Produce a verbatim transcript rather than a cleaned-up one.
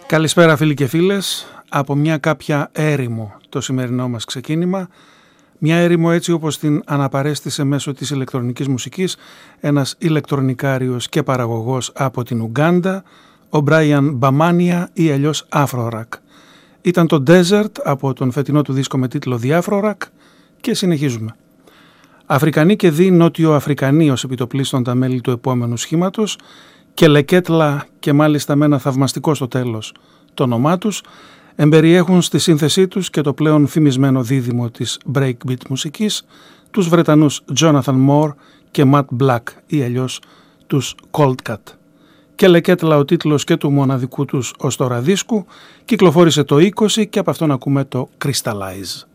Καλησπέρα φίλοι και φίλες, από μια κάποια έρημο το σημερινό μας ξεκίνημα. Μια έρημο έτσι όπως την αναπαρέστησε μέσω της ηλεκτρονικής μουσικής ένας ηλεκτρονικάριος και παραγωγός από την Ουγκάντα, ο Μπράιαν Μπαμάνια ή αλλιώς Afro-Rack. Ήταν το Desert από τον φετινό του δίσκο με τίτλο The Afro-Rack και συνεχίζουμε. Αφρικανοί και δι Νότιο-Αφρικανοί ως επιτοπλίστων τα μέλη του επόμενου σχήματος και Λεκέτλα και μάλιστα με ένα θαυμαστικό στο τέλος το όνομά τους, εμπεριέχουν στη σύνθεσή τους και το πλέον φημισμένο δίδυμο της breakbeat μουσικής, τους Βρετανούς Jonathan Moore και Matt Black ή αλλιώς τους Cold Cut. Και Λεκέτλα ο τίτλος και του μοναδικού τους ως τώρα δίσκου, κυκλοφόρησε το είκοσι και από αυτόν ακούμε το Crystallize.